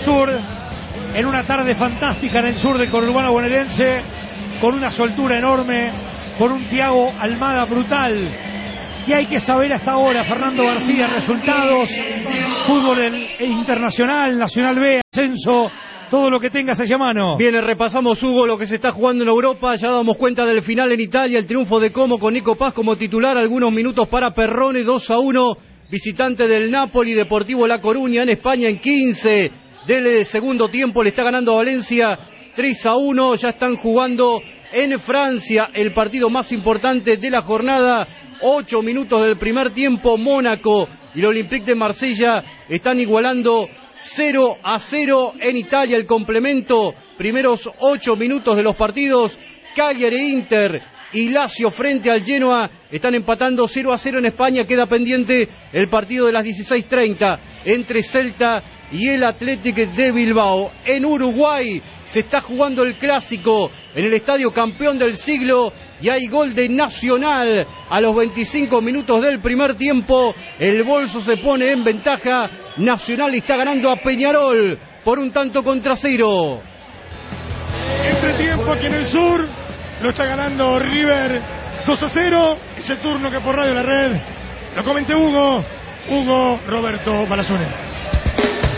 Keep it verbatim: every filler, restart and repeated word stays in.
Sur, en una tarde fantástica en el sur del conurbano bonaerense, con una soltura enorme, con un Thiago Almada brutal. ¿Qué hay que saber hasta ahora, Fernando García? Resultados, fútbol internacional, Nacional B, ascenso, todo lo que tengas allá a mano. Bien, repasamos, Hugo, lo que se está jugando en Europa. Ya damos cuenta del final en Italia, el triunfo de Como con Nico Paz como titular, algunos minutos para Perrone, dos a uno, visitante del Napoli, Deportivo La Coruña. En España, en quince del segundo tiempo, le está ganando a Valencia tres a uno. Ya están jugando en Francia el partido más importante de la jornada. Ocho minutos del primer tiempo, Mónaco y el Olympique de Marsella están igualando cero a cero. En Italia el complemento, primeros ocho minutos de los partidos, Cagliari Inter y Lazio frente al Genoa están empatando cero a cero. En España queda pendiente el partido de las dieciséis treinta entre Celta y el Athletic de Bilbao. En Uruguay se está jugando el clásico en el estadio campeón del siglo y hay gol de Nacional a los veinticinco minutos del primer tiempo. El Bolso se pone en ventaja. Nacional está ganando a Peñarol por un tanto contra cero. Entretiempo aquí en el sur, lo está ganando River dos a cero. Ese turno que por Radio La Red lo comenté Hugo, Hugo Roberto Balazone.